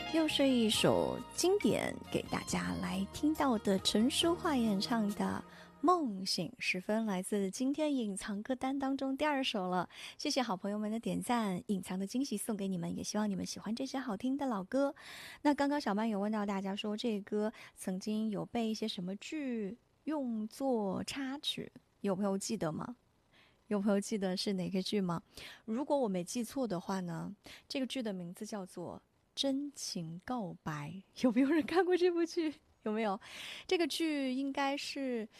又是一首经典给大家来听到的陈淑桦演唱的《梦醒时分》，来自今天隐藏歌单当中第2首了。谢谢好朋友们的点赞，隐藏的惊喜送给你们，也希望你们喜欢这些好听的老歌。那刚刚小曼有问到大家说，这歌曾经有被一些什么剧用作插曲，有朋友记得吗？有朋友记得是哪个剧吗？如果我没记错的话呢，这个剧的名字叫做真情告白。有没有人看过这部剧？有没有？这个剧应该是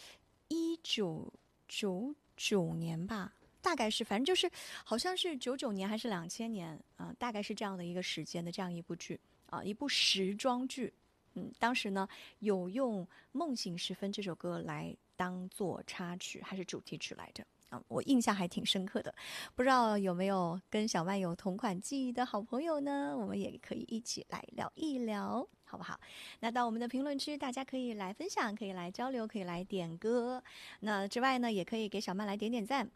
1999年吧，大概是，反正就是好像是99年还是2000年啊、大概是这样的一个时间的这样一部剧啊、一部时装剧。当时呢有用《梦醒时分》这首歌来当做插曲还是主题曲来着。我印象还挺深刻的，不知道有没有跟小曼有同款记忆的好朋友呢？我们也可以一起来聊一聊，好不好？那到我们的评论区，大家可以来分享，可以来交流，可以来点歌。那之外呢，也可以给小曼来点点赞。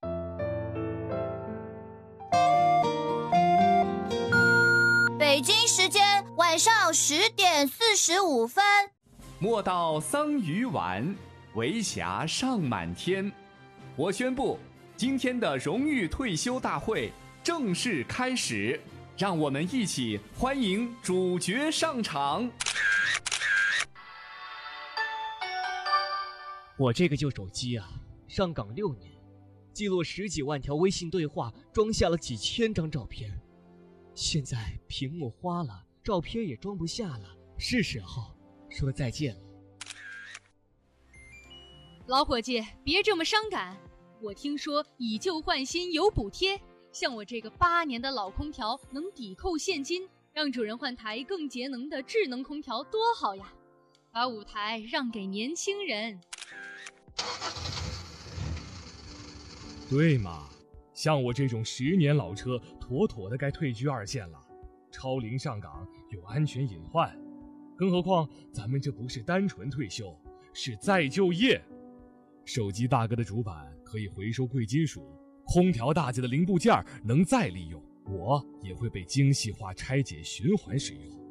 北京时间晚上10点45分， 莫道桑榆晚，为霞尚满天。我宣布，今天的荣誉退休大会正式开始，让我们一起欢迎主角上场。 我这个旧手机啊，上岗6年，记录10几万条微信对话，装下了几千张照片。现在屏幕花了，照片也装不下了，是时候说再见了。 老伙计，别这么伤感。我听说以旧换新有补贴，像我这个8年的老空调能抵扣现金，让主人换台更节能的智能空调多好呀！把舞台让给年轻人。 对嘛，像我这种10年老车，妥妥的该退居2线了。超龄上岗有安全隐患，更何况咱们这不是单纯退休，是再就业。手机大哥的主板可以回收贵金属，空调大姐的零部件能再利用，我也会被精细化拆解循环使用。